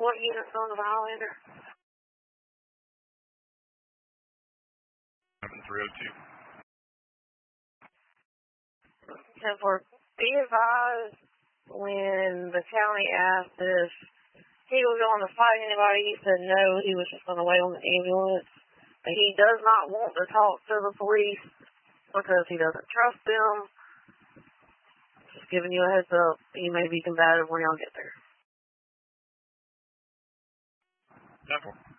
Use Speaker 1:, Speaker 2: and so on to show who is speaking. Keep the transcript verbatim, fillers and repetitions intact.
Speaker 1: What unit's on the Highlander?
Speaker 2: three oh two.
Speaker 1: ten four, be advised when the county asked if he was going to fight anybody, he said no, he was just going to wait on the ambulance. But he does not want to talk to the police because he doesn't trust them. Just giving you a heads up, he may be combative when y'all get there.
Speaker 2: ten four.